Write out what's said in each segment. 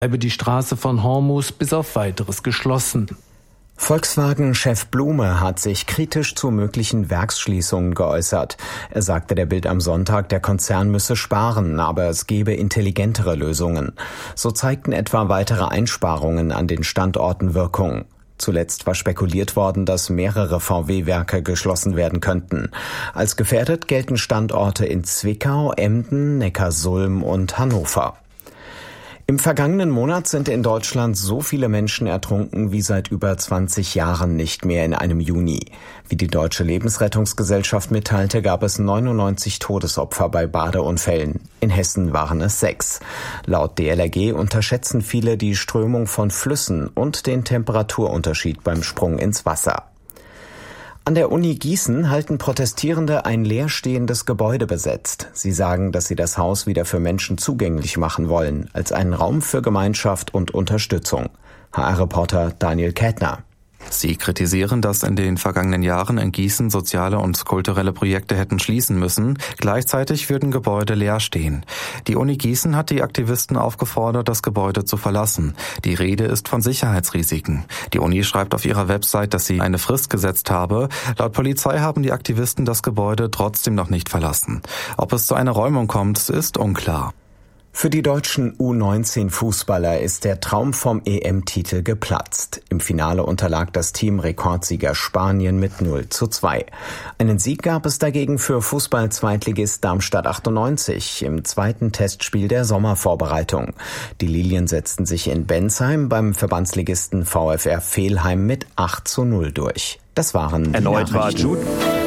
bleibe die Straße von Hormuz bis auf Weiteres geschlossen. Volkswagen-Chef Blume hat sich kritisch zu möglichen Werksschließungen geäußert. Er sagte der Bild am Sonntag, der Konzern müsse sparen, aber es gebe intelligentere Lösungen. So zeigten etwa weitere Einsparungen an den Standorten Wirkung. Zuletzt war spekuliert worden, dass mehrere VW-Werke geschlossen werden könnten. Als gefährdet gelten Standorte in Zwickau, Emden, Neckarsulm und Hannover. Im vergangenen Monat sind in Deutschland so viele Menschen ertrunken wie seit über 20 Jahren nicht mehr in einem Juni. Wie die Deutsche Lebensrettungsgesellschaft mitteilte, gab es 99 Todesopfer bei Badeunfällen. In Hessen waren es 6. Laut DLRG unterschätzen viele die Strömung von Flüssen und den Temperaturunterschied beim Sprung ins Wasser. An der Uni Gießen halten Protestierende ein leerstehendes Gebäude besetzt. Sie sagen, dass sie das Haus wieder für Menschen zugänglich machen wollen, als einen Raum für Gemeinschaft und Unterstützung. HR-Reporter Daniel Kätner. Sie kritisieren, dass in den vergangenen Jahren in Gießen soziale und kulturelle Projekte hätten schließen müssen. Gleichzeitig würden Gebäude leer stehen. Die Uni Gießen hat die Aktivisten aufgefordert, das Gebäude zu verlassen. Die Rede ist von Sicherheitsrisiken. Die Uni schreibt auf ihrer Website, dass sie eine Frist gesetzt habe. Laut Polizei haben die Aktivisten das Gebäude trotzdem noch nicht verlassen. Ob es zu einer Räumung kommt, ist unklar. Für die deutschen U19-Fußballer ist der Traum vom EM-Titel geplatzt. Im Finale unterlag das Team Rekordsieger Spanien mit 0:2. Einen Sieg gab es dagegen für Fußball-Zweitligist Darmstadt 98 im zweiten Testspiel der Sommervorbereitung. Die Lilien setzten sich in Bensheim beim Verbandsligisten VfR Velheim mit 8:0 durch. Das waren erneut war Jude.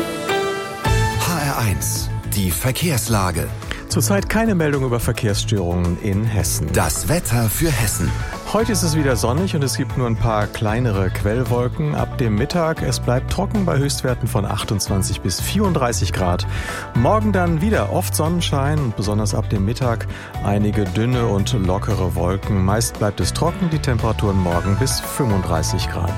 HR1, die Verkehrslage. Zurzeit keine Meldung über Verkehrsstörungen in Hessen. Das Wetter für Hessen. Heute ist es wieder sonnig und es gibt nur ein paar kleinere Quellwolken. Ab dem Mittag, es bleibt trocken bei Höchstwerten von 28 bis 34 Grad. Morgen dann wieder oft Sonnenschein und besonders ab dem Mittag einige dünne und lockere Wolken. Meist bleibt es trocken, die Temperaturen morgen bis 35 Grad.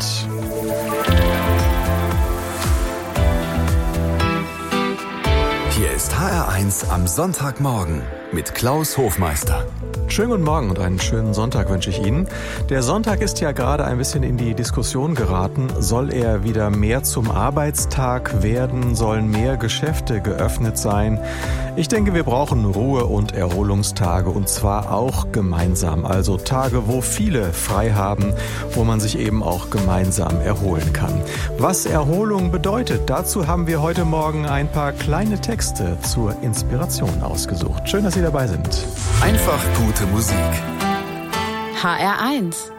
Hier ist HR1 am Sonntagmorgen mit Klaus Hofmeister. Schönen guten Morgen und einen schönen Sonntag wünsche ich Ihnen. Der Sonntag ist ja gerade ein bisschen in die Diskussion geraten. Soll er wieder mehr zum Arbeitstag werden? Sollen mehr Geschäfte geöffnet sein? Ich denke, wir brauchen Ruhe- und Erholungstage und zwar auch gemeinsam. Also Tage, wo viele frei haben, wo man sich eben auch gemeinsam erholen kann. Was Erholung bedeutet, dazu haben wir heute Morgen ein paar kleine Texte zur Inspiration ausgesucht. Schön, dass Sie dabei sind. Einfach gute Musik. HR1